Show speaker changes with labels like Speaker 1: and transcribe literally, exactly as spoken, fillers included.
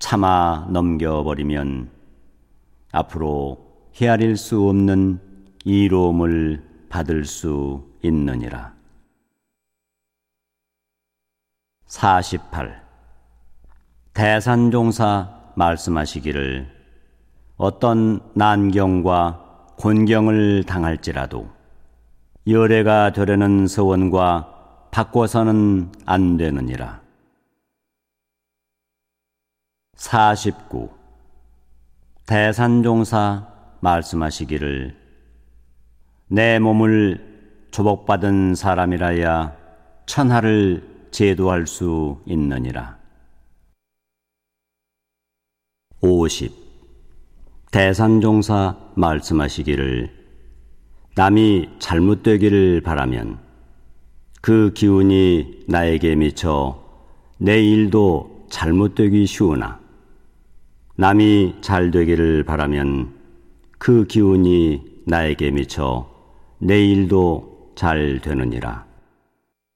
Speaker 1: 참아 넘겨버리면 앞으로 헤아릴 수 없는 이로움을 받을 수 있느니라. 사십팔. 대산종사 말씀하시기를 어떤 난경과 곤경을 당할지라도 열애가 되려는 서원과 바꿔서는 안 되느니라. 사십구. 대산종사 말씀하시기를 내 몸을 조복받은 사람이라야 천하를 제도할 수 있느니라. 오십. 대산종사 말씀하시기를 남이 잘못되기를 바라면 그 기운이 나에게 미쳐 내 일도 잘못되기 쉬우나 남이 잘되기를 바라면 그 기운이 나에게 미쳐 내 일도 잘 되느니라.